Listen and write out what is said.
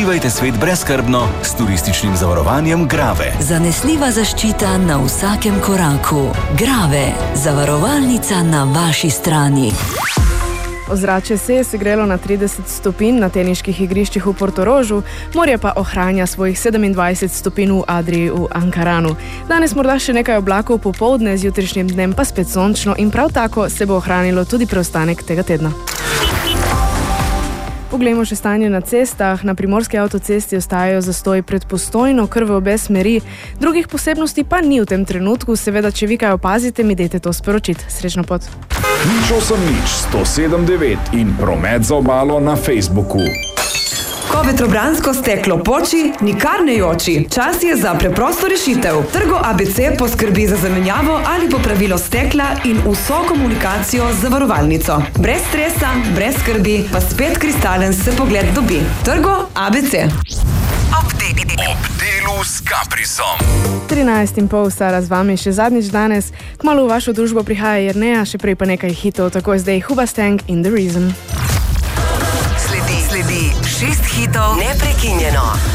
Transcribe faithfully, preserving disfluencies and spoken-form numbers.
Doživajte svet brezskrbno s turističnim zavarovanjem Grave. Zanesljiva zaščita na vsakem koraku. Grave, zavarovalnica na vaši strani. Ozračje se je segrelo na trideset stopinj na teniških igriščih v Portorožu, morje pa ohranja svojih sedemindvajset stopinj v Adriji v Ankaranu. Danes morda še nekaj oblakov popoldne, z jutrišnjim dnem pa spet sončno in prav tako se bo ohranilo tudi preostanek tega tedna. Poglejmo še stanje na cestah. Na primorski avtocesti ostajajo zastoji pred Postojno, kar v obe smeri. Drugih posebnosti pa ni v tem trenutku. Seveda, če vi kaj opazite, mi dajte to sporočiti. Srečno pot. Nič osem nič, sto sedem devet in promet za obalo na Facebooku. Ko vetrobransko steklo poči, nikar ne joči. Čas je za preprosto rešitev. Trgo A B C poskrbi za zamenjavo ali popravilo stekla in vso komunikacijo z zavarovalnico. Brez stresa, brez skrbi, pa spet kristalen se pogled dobi. Trgo A B C. Ob delu s Caprisom. trinajst in pol stara z vami še zadnjič danes. Kmalu v vašo družbo prihaja Jerneja, še prej pa nekaj hitov, tako je zdaj Hoobastank in The Reason. Sledi šest hitov neprekinjeno.